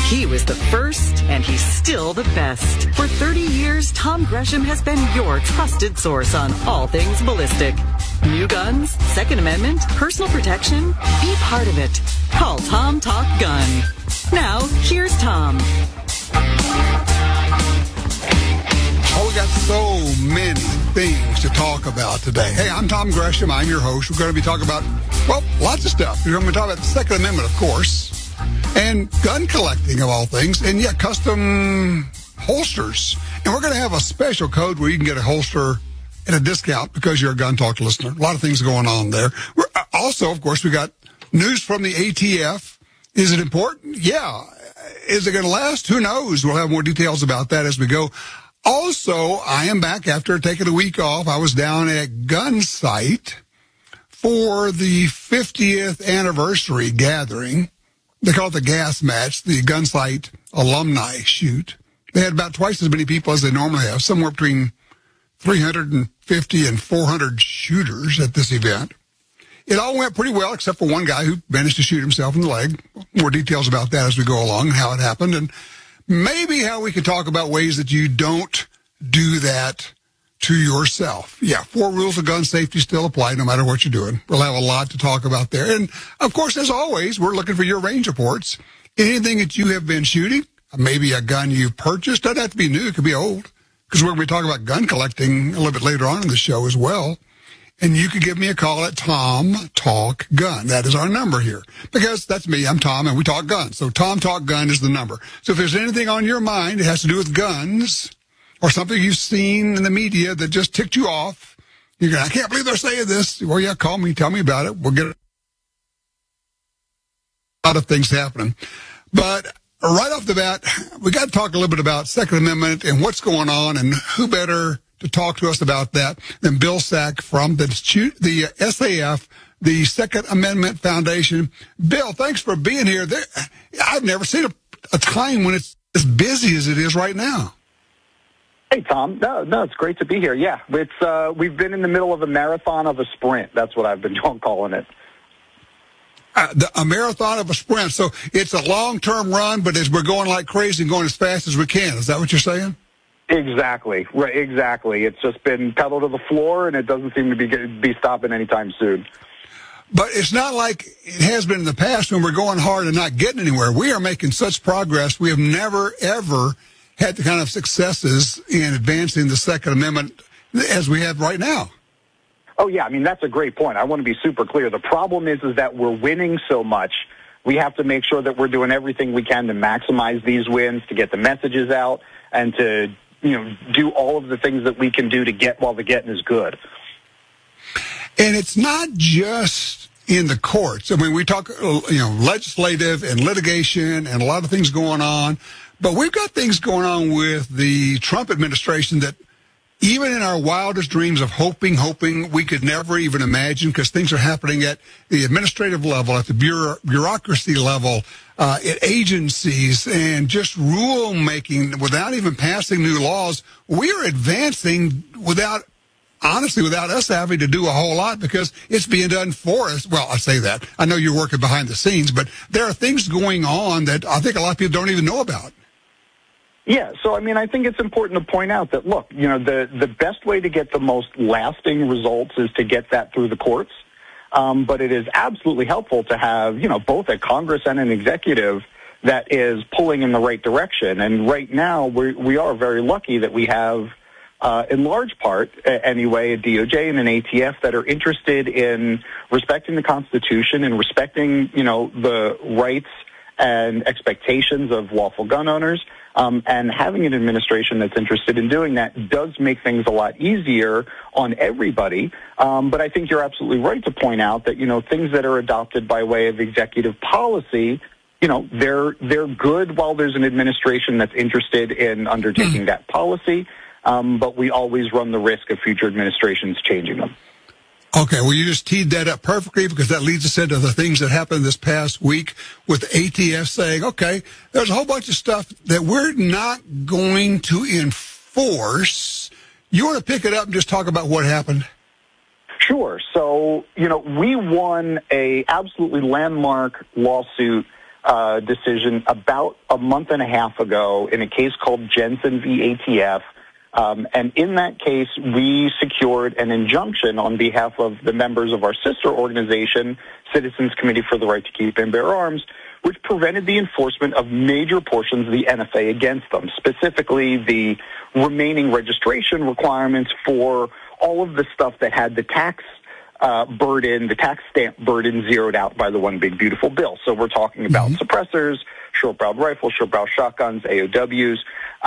He was the first, and he's still the best. For 30 years, Tom Gresham has been your trusted source on all things ballistic. New guns, Second Amendment, personal protection. Be part of it. Call Tom Talk Gun. Now, here's Tom. Oh, we got so many things to talk about today. Hey, I'm Tom Gresham. I'm your host. We're going to be talking about, well, lots of stuff. We're going to be talking about the Second Amendment, of course, and gun collecting, of all things, and yet custom holsters. And we're going to have a special code where you can get a holster at a discount because you're a Gun Talk listener. A lot of things going on there. We're, also, of course, we got news from the ATF. Is it important? Yeah. Is it going to last? Who knows? We'll have more details about that as we go. Also, I am back after taking a week off. I was down at Gunsight for the 50th anniversary gathering. They call it the gas match, the Gunsight alumni shoot. They had about twice as many people as they normally have, somewhere between 350 and 400 shooters at this event. It all went pretty well, except for one guy who managed to shoot himself in the leg. More details about that as we go along and how it happened, and maybe how we can talk about ways that you don't do that to yourself. Yeah, 4 rules of gun safety still apply no matter what you're doing. We'll have a lot to talk about there. And, of course, as always, we're looking for your range reports. Anything that you have been shooting, maybe a gun you've purchased, doesn't have to be new, it could be old, because we're going to be talking about gun collecting a little bit later on in the show as well. And you could give me a call at Tom Talk Gun. That is our number here. Because that's me, I'm Tom, and we talk guns. So Tom Talk Gun is the number. So if there's anything on your mind that has to do with guns or something you've seen in the media that just ticked you off, you're going, I can't believe they're saying this. Well, yeah, call me, tell me about it. We'll get a lot of things happening. But right off the bat, we got to talk a little bit about Second Amendment and what's going on, and who better to talk to us about that than Bill Sack from the SAF, the Second Amendment Foundation. Bill, thanks for being here. I've never seen a time when it's as busy as it is right now. Hey, Tom. No, it's great to be here. Yeah, it's we've been in the middle of a marathon of a sprint. That's what I've been calling it. A marathon of a sprint. So it's a long-term run, but as we're going like crazy and going as fast as we can. Is that what you're saying? Exactly. Right. Exactly. It's just been pedal to the floor, and it doesn't seem to be stopping anytime soon. But it's not like it has been in the past when we're going hard and not getting anywhere. We are making such progress. We have never, ever had the kind of successes in advancing the Second Amendment as we have right now. Oh, yeah. I mean, that's a great point. I want to be super clear. The problem is that we're winning so much. We have to make sure that we're doing everything we can to maximize these wins, to get the messages out, and to do all of the things that we can do to get while the getting is good. And it's not just in the courts. I mean, we talk, legislative and litigation and a lot of things going on, but we've got things going on with the Trump administration that even in our wildest dreams of hoping we could never even imagine, because things are happening at the administrative level, at the bureaucracy level, at agencies, and just rule-making without even passing new laws. We are advancing without us having to do a whole lot because it's being done for us. Well, I say that. I know you're working behind the scenes, but there are things going on that I think a lot of people don't even know about. Yeah, so I mean, I think it's important to point out that, look, the best way to get the most lasting results is to get that through the courts. But it is absolutely helpful to have, both a Congress and an executive that is pulling in the right direction. And right now, we are very lucky that we have, in large part, anyway, a DOJ and an ATF that are interested in respecting the Constitution and respecting, the rights and expectations of lawful gun owners. And having an administration that's interested in doing that does make things a lot easier on everybody. But I think you're absolutely right to point out that, things that are adopted by way of executive policy, they're good while there's an administration that's interested in undertaking that policy. But we always run the risk of future administrations changing them. Okay, well, you just teed that up perfectly because that leads us into the things that happened this past week with ATF saying, okay, there's a whole bunch of stuff that we're not going to enforce. You want to pick it up and just talk about what happened? Sure. So, we won a absolutely landmark lawsuit decision about a month and a half ago in a case called Jensen v. ATF. And in that case, we secured an injunction on behalf of the members of our sister organization, Citizens Committee for the Right to Keep and Bear Arms, which prevented the enforcement of major portions of the NFA against them, specifically the remaining registration requirements for all of the stuff that had the tax burden, the tax stamp burden zeroed out by the One Big Beautiful Bill. So we're talking about suppressors, short-barreled rifles, short-barrel shotguns, AOWs.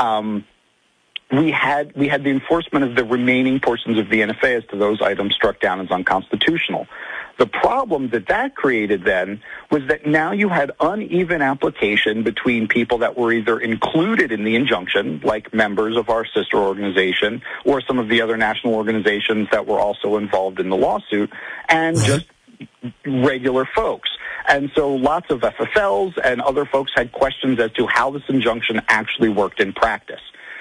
We had the enforcement of the remaining portions of the NFA as to those items struck down as unconstitutional. The problem that created then was that now you had uneven application between people that were either included in the injunction, like members of our sister organization, or some of the other national organizations that were also involved in the lawsuit, and just regular folks. And so lots of FFLs and other folks had questions as to how this injunction actually worked in practice.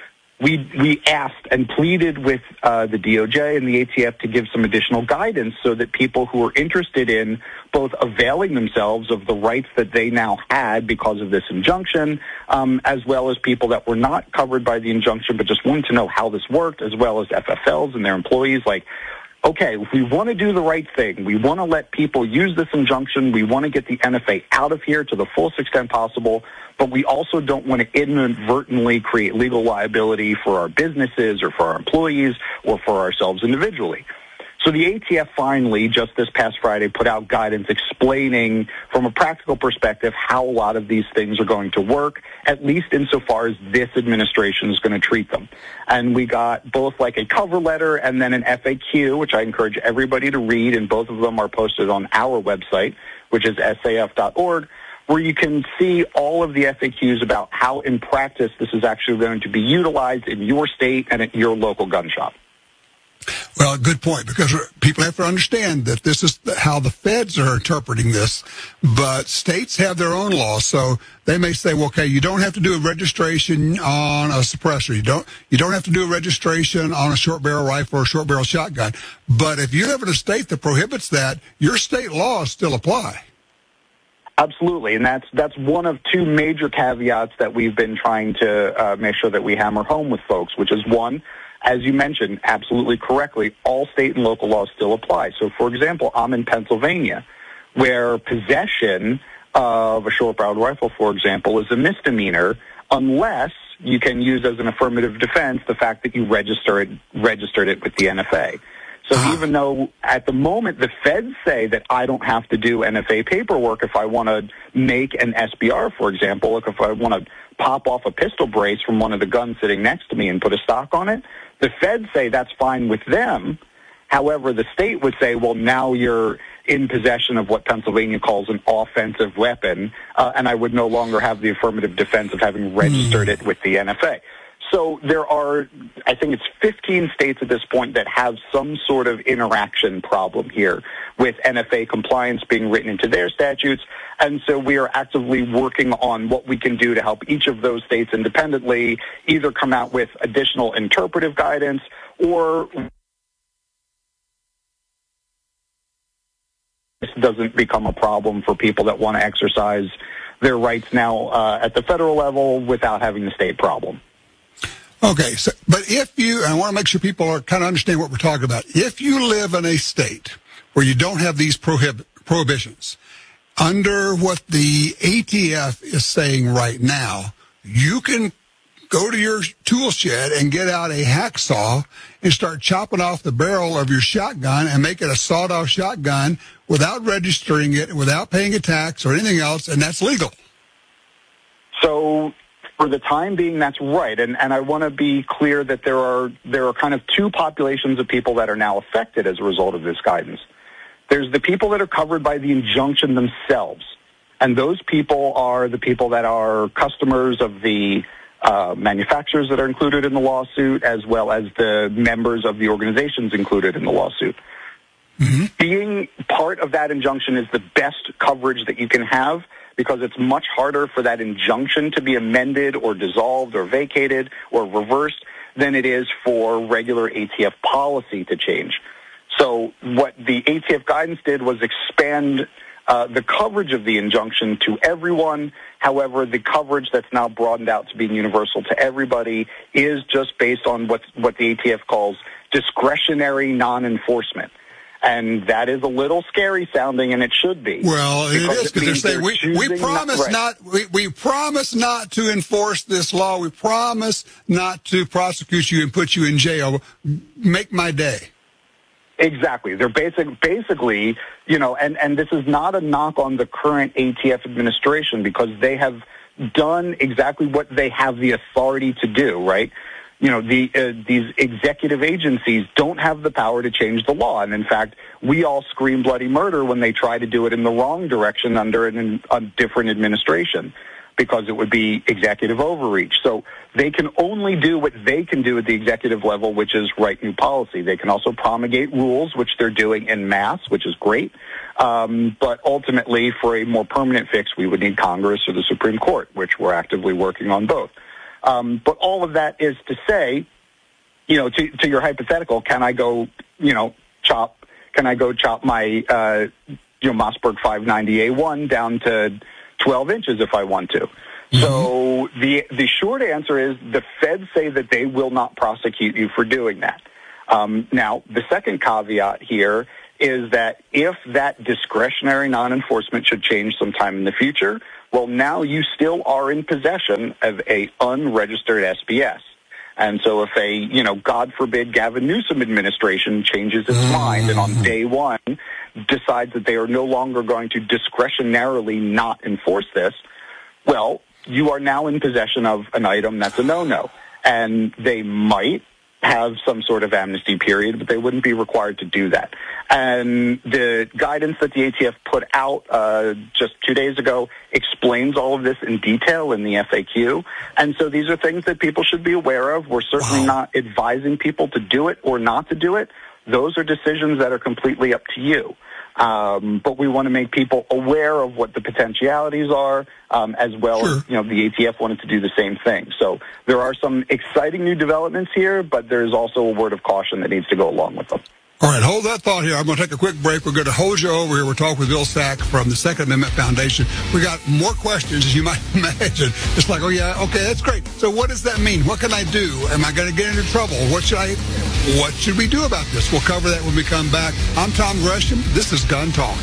We asked and pleaded with the DOJ and the ATF to give some additional guidance so that people who were interested in both availing themselves of the rights that they now had because of this injunction, as well as people that were not covered by the injunction but just wanted to know how this worked, as well as FFLs and their employees, like, okay, if we want to do the right thing, we want to let people use this injunction, we want to get the NFA out of here to the fullest extent possible, but we also don't want to inadvertently create legal liability for our businesses or for our employees or for ourselves individually. So the ATF finally, just this past Friday, put out guidance explaining from a practical perspective how a lot of these things are going to work, at least insofar as this administration is going to treat them. And we got both like a cover letter and then an FAQ, which I encourage everybody to read, and both of them are posted on our website, which is saf.org, where you can see all of the FAQs about how in practice this is actually going to be utilized in your state and at your local gun shop. Well, good point, because people have to understand that this is how the feds are interpreting this, but states have their own laws. So they may say, well, okay, you don't have to do a registration on a suppressor. You don't have to do a registration on a short barrel rifle or a short barrel shotgun. But if you live in a state that prohibits that, your state laws still apply. Absolutely, and that's one of two major caveats that we've been trying to make sure that we hammer home with folks, which is one, as you mentioned absolutely correctly, all state and local laws still apply. So, for example, I'm in Pennsylvania, where possession of a short-barreled rifle, for example, is a misdemeanor unless you can use as an affirmative defense the fact that you registered it with the NFA. So even though at the moment the feds say that I don't have to do NFA paperwork if I want to make an SBR, for example, like if I want to pop off a pistol brace from one of the guns sitting next to me and put a stock on it, the feds say that's fine with them. However, the state would say, well, now you're in possession of what Pennsylvania calls an offensive weapon, and I would no longer have the affirmative defense of having registered it with the NFA. So there are, I think it's 15 states at this point that have some sort of interaction problem here with NFA compliance being written into their statutes. And so we are actively working on what we can do to help each of those states independently either come out with additional interpretive guidance or this doesn't become a problem for people that want to exercise their rights now at the federal level without having the state problem. Okay, so, but if you, and I want to make sure people are kind of understand what we're talking about. If you live in a state where you don't have these prohibitions, under what the ATF is saying right now, you can go to your tool shed and get out a hacksaw and start chopping off the barrel of your shotgun and make it a sawed-off shotgun without registering it, without paying a tax or anything else, and that's legal. So for the time being, that's right. And I want to be clear that there are kind of two populations of people that are now affected as a result of this guidance. There's the people that are covered by the injunction themselves. And those people are the people that are customers of the manufacturers that are included in the lawsuit, as well as the members of the organizations included in the lawsuit. Mm-hmm. Being part of that injunction is the best coverage that you can have, because it's much harder for that injunction to be amended or dissolved or vacated or reversed than it is for regular ATF policy to change. So what the ATF guidance did was expand the coverage of the injunction to everyone. However, the coverage that's now broadened out to being universal to everybody is just based on what the ATF calls discretionary non-enforcement. And that is a little scary sounding, and it should be. Well, it is, because they're saying we promise not to enforce this law. We promise not to prosecute you and put you in jail. Make my day. Exactly. They're basically, and this is not a knock on the current ATF administration, because they have done exactly what they have the authority to do, right? These executive agencies don't have the power to change the law. And in fact, we all scream bloody murder when they try to do it in the wrong direction under a different administration, because it would be executive overreach. So they can only do what they can do at the executive level, which is write new policy. They can also promulgate rules, which they're doing en masse, which is great. But ultimately, for a more permanent fix, we would need Congress or the Supreme Court, which we're actively working on both. But all of that is to say, to your hypothetical, can I go chop my, Mossberg 590A1 down to 12 inches if I want to? Mm-hmm. So the short answer is the feds say that they will not prosecute you for doing that. Now, the second caveat here is that if that discretionary non-enforcement should change sometime in the future, well, now you still are in possession of a unregistered SBS. And so if God forbid, Gavin Newsom administration changes its mind and on day one decides that they are no longer going to discretionarily not enforce this, well, you are now in possession of an item that's a no-no. And they might have some sort of amnesty period, but they wouldn't be required to do that. And the guidance that the ATF put out just 2 days ago explains all of this in detail in the FAQ. And so these are things that people should be aware of. We're certainly not advising people to do it or not to do it. Those are decisions that are completely up to you. But we want to make people aware of what the potentialities are, as well as, the ATF wanted to do the same thing. So there are some exciting new developments here, but there's also a word of caution that needs to go along with them. All right, hold that thought here. I'm going to take a quick break. We're going to hold you over here. We're talking with Bill Sack from the Second Amendment Foundation. We got more questions, as you might imagine. It's like, oh, yeah, okay, that's great. So what does that mean? What can I do? Am I going to get into trouble? What should we do about this? We'll cover that when we come back. I'm Tom Gresham. This is Gun Talk.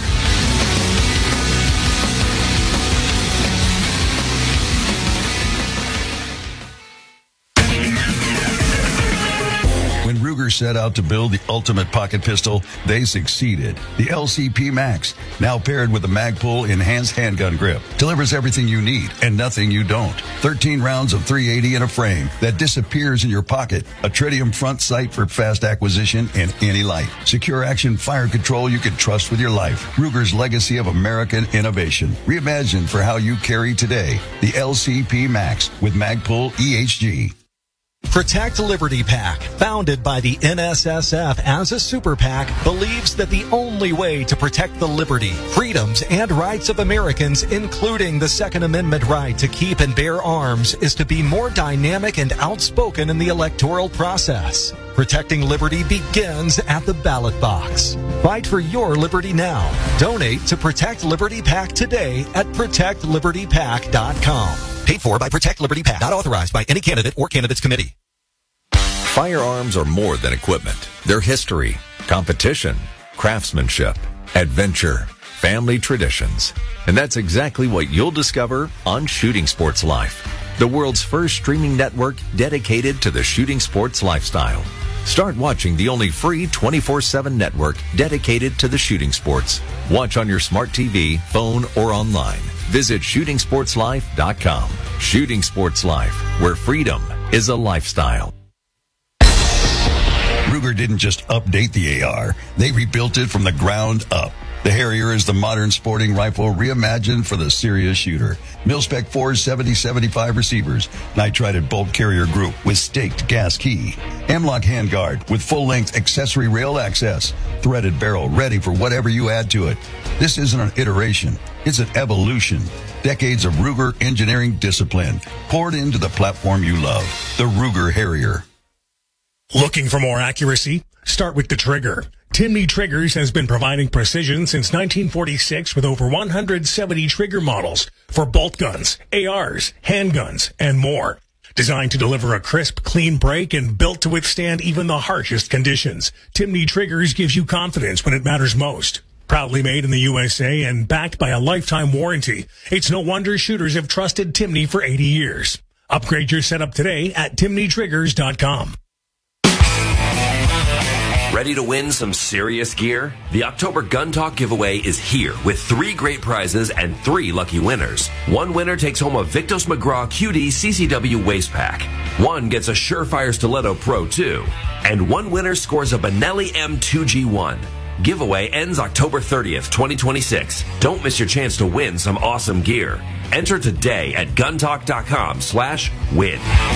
Ruger set out to build the ultimate pocket pistol, they succeeded. The LCP Max, now paired with the Magpul enhanced handgun grip, delivers everything you need and nothing you don't. 13 rounds of .380 in a frame that disappears in your pocket. A tritium front sight for fast acquisition in any light. Secure action fire control you can trust with your life. Ruger's legacy of American innovation. Reimagined for how you carry today. The LCP Max with Magpul EHG. Protect Liberty PAC, founded by the NSSF as a super PAC, believes that the only way to protect the liberty, freedoms, and rights of Americans, including the Second Amendment right to keep and bear arms, is to be more dynamic and outspoken in the electoral process. Protecting liberty begins at the ballot box. Fight for your liberty now. Donate to Protect Liberty PAC today at ProtectLibertyPAC.com. Paid for by Protect Liberty PAC. Not authorized by any candidate or candidates committee. Firearms are more than equipment. They're history, competition, craftsmanship, adventure, family traditions. And that's exactly what you'll discover on Shooting Sports Life, the world's first streaming network dedicated to the shooting sports lifestyle. Start watching the only free 24/7 network dedicated to the shooting sports. Watch on your smart TV, phone, or online. Visit shootingsportslife.com. Shooting Sports Life, where freedom is a lifestyle. Ruger didn't just update the AR. They rebuilt it from the ground up. The Harrier is the modern sporting rifle reimagined for the serious shooter. Mil-Spec 4 70-75 receivers, nitrided bolt carrier group with staked gas key, M-LOK handguard with full-length accessory rail access, threaded barrel ready for whatever you add to it. This isn't an iteration, it's an evolution. Decades of Ruger engineering discipline poured into the platform you love, the Ruger Harrier. Looking for more accuracy? Start with the trigger. Timney Triggers has been providing precision since 1946 with over 170 trigger models for bolt guns, ARs, handguns, and more. Designed to deliver a crisp, clean break and built to withstand even the harshest conditions, Timney Triggers gives you confidence when it matters most. Proudly made in the USA and backed by a lifetime warranty, it's no wonder shooters have trusted Timney for 80 years. Upgrade your setup today at TimneyTriggers.com. Ready to win some serious gear? The October Gun Talk giveaway is here with 3 great prizes and 3 lucky winners. One winner takes home a Victos McGraw QD CCW waist pack. One gets a Surefire Stiletto Pro 2. And one winner scores a Benelli M2G1. Giveaway ends October 30th, 2026. Don't miss your chance to win some awesome gear. Enter today at guntalk.com/win.